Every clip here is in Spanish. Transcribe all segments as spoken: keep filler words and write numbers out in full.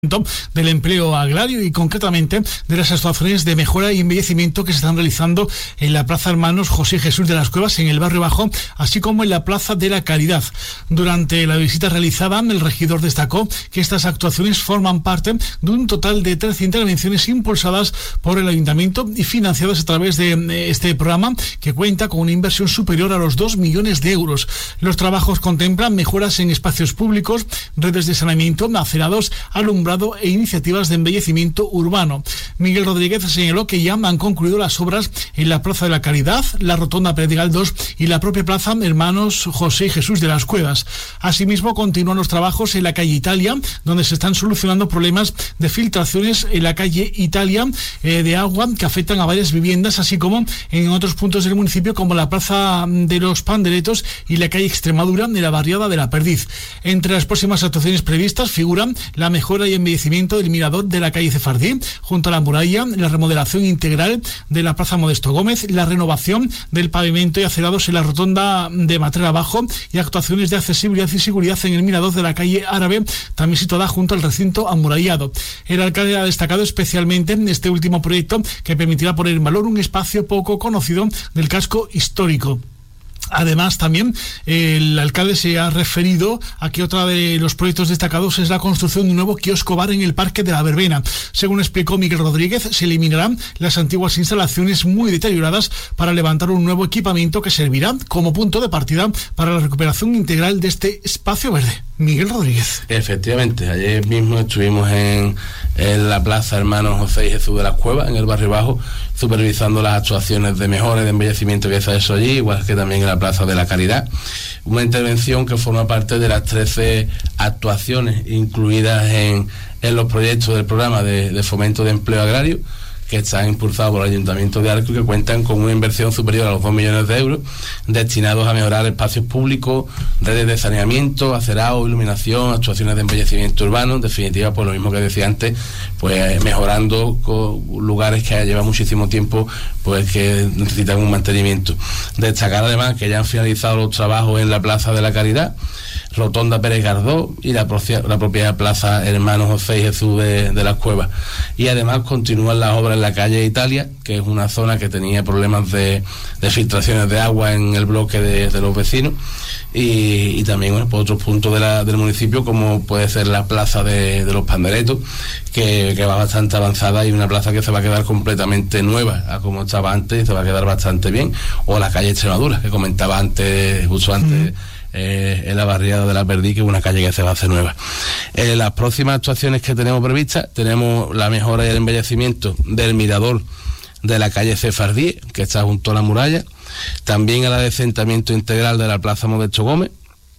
del empleo agrario y concretamente de las actuaciones de mejora y embellecimiento que se están realizando en la Plaza Hermanos José y Jesús de las Cuevas en el Barrio Bajo, así como en la Plaza de la Caridad. Durante la visita realizada, el regidor destacó que estas actuaciones forman parte de un total de trece intervenciones impulsadas por el Ayuntamiento y financiadas a través de este programa, que cuenta con una inversión superior a los dos millones de euros. Los trabajos contemplan mejoras en espacios públicos, redes de saneamiento, acerados, alumbrado e iniciativas de embellecimiento urbano. Miguel Rodríguez señaló que ya han concluido las obras en la Plaza de la Caridad, la Rotonda Pérez Galdós y la propia Plaza Hermanos José y Jesús de las Cuevas. Asimismo, continúan los trabajos en la calle Italia, donde se están solucionando problemas de filtraciones en la calle Italia eh, de agua que afectan a varias viviendas, así como en otros puntos del municipio como la Plaza de los Panderetos y la calle Extremadura de la barriada de la Perdiz. Entre las próximas actuaciones previstas figuran la mejora y embellecimiento del mirador de la calle Cefardí junto a la muralla, la remodelación integral de la Plaza Modesto Gómez, la renovación del pavimento y acerados en la rotonda de Matrera Bajo y actuaciones de accesibilidad y seguridad en el mirador de la calle Árabe, también situada junto al recinto amurallado. El alcalde ha destacado especialmente en este último proyecto que permitirá poner en valor un espacio poco conocido del casco histórico. Además, también el alcalde se ha referido a que otro de los proyectos destacados es la construcción de un nuevo kiosco bar en el Parque de la Verbena. Según explicó Miguel Rodríguez, se eliminarán las antiguas instalaciones muy deterioradas para levantar un nuevo equipamiento que servirá como punto de partida para la recuperación integral de este espacio verde. Miguel Rodríguez. Efectivamente, ayer mismo estuvimos en, en la Plaza Hermanos José y Jesús de las Cuevas, en el Barrio Bajo, supervisando las actuaciones de mejora y de embellecimiento que se ha hecho allí, igual que también en la Plaza de la Caridad. Una intervención que forma parte de las trece actuaciones incluidas en, en los proyectos del programa de, de fomento de empleo agrario, que están impulsados por el Ayuntamiento de Arco y que cuentan con una inversión superior a los dos millones de euros destinados a mejorar espacios públicos, redes de saneamiento, acerado, iluminación, actuaciones de embellecimiento urbano, en definitiva, pues lo mismo que decía antes, pues mejorando lugares que llevan muchísimo tiempo, pues que necesitan un mantenimiento. Destacar además que ya han finalizado los trabajos en la Plaza de la Caridad, Rotonda Pérez Galdós y la, propia, la propia Plaza Hermanos José y Jesús de, de las Cuevas. Y además continúan las obras en la calle Italia, que es una zona que tenía problemas de, de filtraciones de agua en el bloque de, de los vecinos, y, y también bueno, por otros puntos de la, del municipio, como puede ser la Plaza de, de los Panderetos, que, que va bastante avanzada y una plaza que se va a quedar completamente nueva a como estaba antes y se va a quedar bastante bien, o la calle Extremadura, que comentaba antes, justo antes, mm. Eh, en la barriada de la Perdiz, que es una calle que se va a hacer nueva. Eh, las próximas actuaciones que tenemos previstas, tenemos la mejora y el embellecimiento del mirador de la calle Cefardí, que está junto a la muralla, también el adecentamiento integral de la Plaza Modesto Gómez,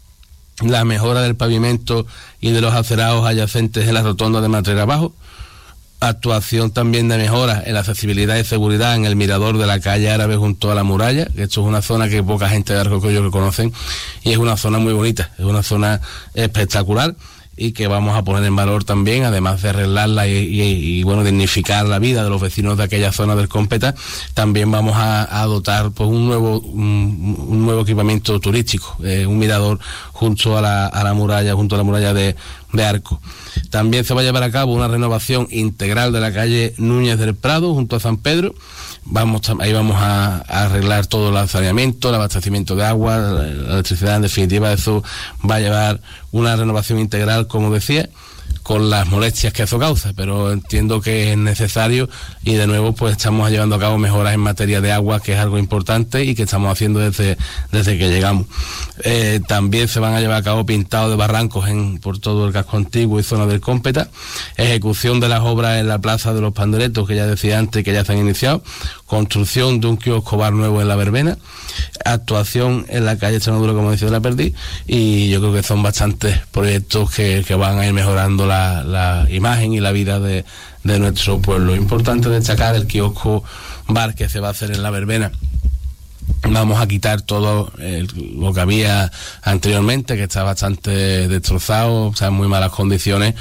la mejora del pavimento y de los acerados adyacentes en la rotonda de Matrera Bajo, actuación también de mejora en la accesibilidad y seguridad en el mirador de la calle Árabe junto a la muralla, que esto es una zona que poca gente de Arco Coyo conocen y es una zona muy bonita, es una zona espectacular y que vamos a poner en valor también, además de arreglarla y, y, y bueno, dignificar la vida de los vecinos de aquella zona del Cómpeta. También vamos a, a dotar pues un nuevo un, un nuevo equipamiento turístico, eh, un mirador junto a la, a la muralla, junto a la muralla de, de Arco. También se va a llevar a cabo una renovación integral de la calle Núñez del Prado junto a San Pedro. Vamos, ahí vamos a, a arreglar todo el saneamiento, el abastecimiento de agua, la, la electricidad, en definitiva. Eso va a llevar una renovación integral, como decía, con las molestias que eso causa, pero entiendo que es necesario y de nuevo pues estamos llevando a cabo mejoras en materia de agua, que es algo importante y que estamos haciendo desde, desde que llegamos. Eh, también se van a llevar a cabo pintados de barrancos en, por todo el casco antiguo y zona del Cómpeta, ejecución de las obras en la Plaza de los Panderetos, que ya decía antes que ya se han iniciado, construcción de un kiosco bar nuevo en la Verbena, actuación en la calle Extremadura, como decía, de la Perdiz, y yo creo que son bastantes proyectos que, que van a ir mejorando la, la imagen y la vida de, de nuestro pueblo. Importante destacar el kiosco bar que se va a hacer en la Verbena. Vamos a quitar todo eh, lo que había anteriormente, que está bastante destrozado, o sea, en muy malas condiciones,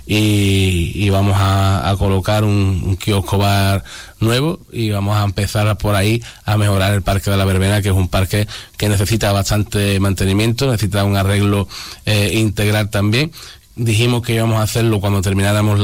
y, y vamos a, a colocar un, un kiosco bar nuevo y vamos a empezar por ahí a mejorar el Parque de la Verbena, que es un parque que necesita bastante mantenimiento, necesita un arreglo eh, integral también, dijimos que íbamos a hacerlo cuando termináramos